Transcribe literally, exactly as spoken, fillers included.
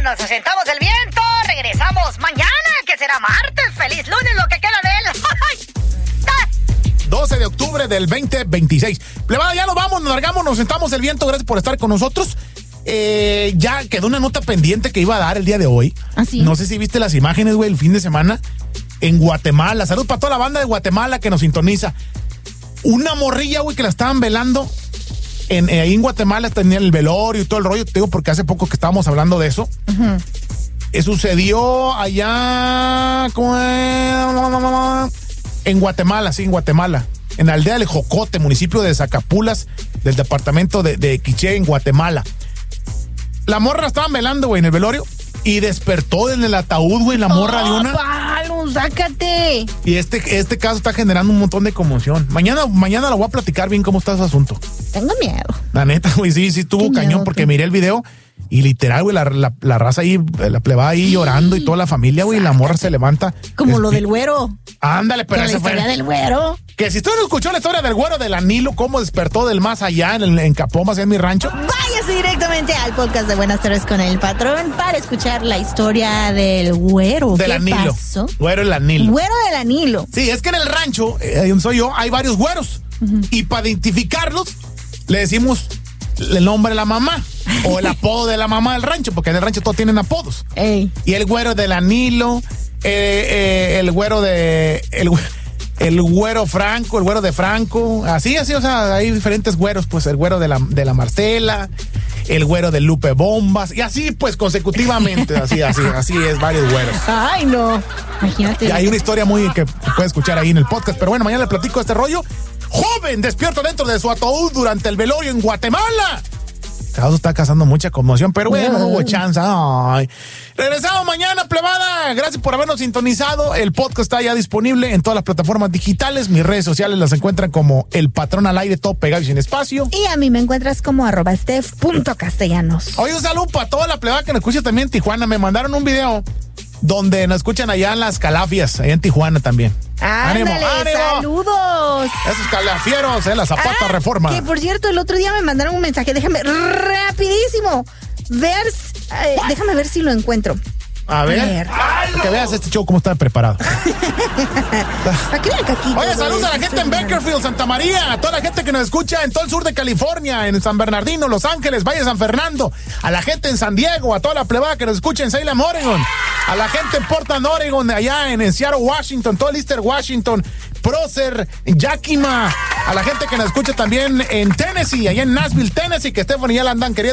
nos asentamos el viento. Regresamos mañana, que será martes. Feliz lunes, lo que queda de él. doce de octubre del veinte veintiséis. Plebada, ya nos vamos, nos largamos, nos sentamos el viento. Gracias por estar con nosotros. Eh, ya quedó una nota pendiente que iba a dar el día de hoy. ¿Ah, sí? No sé si viste las imágenes, güey, el fin de semana en Guatemala. Salud para toda la banda de Guatemala que nos sintoniza. Una morrilla, güey, que la estaban velando en, eh, ahí en Guatemala, tenía el velorio y todo el rollo. Te digo porque hace poco que estábamos hablando de eso. Uh-huh. Eh, sucedió allá, ¿cómo es? En Guatemala, sí, en Guatemala. En la aldea del Jocote, municipio de Zacapulas, del departamento de, de Quiché, en Guatemala. La morra la estaban velando, güey, en el velorio. Y despertó en el ataúd, güey, la morra oh, de una. ¡Palo, sácate! Y este, este caso está generando un montón de conmoción. Mañana, mañana lo voy a platicar bien cómo está ese asunto. Tengo miedo. La neta, güey, sí, sí, tuvo Qué cañón miedo, porque tú. miré el video y literal, güey, la, la, la raza ahí, la plebada ahí llorando y toda la familia, güey, y la morra se levanta. Como Es- lo del güero. Ándale, pero Con la ese fue. historia del güero. Que si usted no escuchó la historia del güero del Anilo, cómo despertó del más allá en, el, en Capomas, en mi rancho. Váyase directamente al podcast de Buenas Tardes con el Patrón para escuchar la historia del güero. Del ¿Qué Anilo. pasó? Güero del Anilo. Güero del Anilo. Sí, es que en el rancho, eh, donde soy yo, hay varios güeros. Uh-huh. Y para identificarlos, le decimos el nombre de la mamá o el apodo de la mamá del rancho, porque en el rancho todos tienen apodos. Ey. Y el güero del Anilo, eh, eh, el güero de... El, el güero Franco, el güero de Franco, así, así, o sea, hay diferentes güeros, pues el güero de la, de la Marcela, el güero de Lupe Bombas, y así, pues, consecutivamente, así, así, así es, varios güeros. Ay, no. Imagínate. Y hay una historia muy que puede escuchar ahí en el podcast, pero bueno, mañana le platico este rollo. Joven despierto dentro de su ataúd durante el velorio en Guatemala. Caso está causando mucha conmoción, pero bueno, no hubo chance. Ay. Regresamos mañana, plebada. Gracias por habernos sintonizado. El podcast está ya disponible en todas las plataformas digitales. Mis redes sociales las encuentran como El Patrón al Aire, todo pegado y sin espacio. Y a mí me encuentras como arroba steph punto castellanos. Oye, un saludo para toda la plebada que nos escucha también en Tijuana. Me mandaron un video donde nos escuchan allá en las Calafias, allá en Tijuana también. ¡Ándale! ¡Ánimo, ánimo! ¡Saludos! Esos calafieros, eh, la Zapata Ah, Reforma. Que por cierto, el otro día me mandaron un mensaje. Déjame rapidísimo ver. eh, déjame ver si lo encuentro. A ver, A ver. para que veas este show cómo está preparado. ¿Para qué vean que aquí? Oye, todo saludos a la esto gente en es- Bakersfield, Santa María, a toda la gente que nos escucha en todo el sur de California, en San Bernardino, Los Ángeles, Valle San Fernando, a la gente en San Diego, a toda la plebada que nos escucha en Salem, Oregon, a la gente en Portland, Oregon, allá en, en Seattle, Washington, todo el Eastern Washington, Prócer, Yakima, a la gente que nos escucha también en Tennessee, allá en Nashville, Tennessee, que Stephanie ya la andan queriendo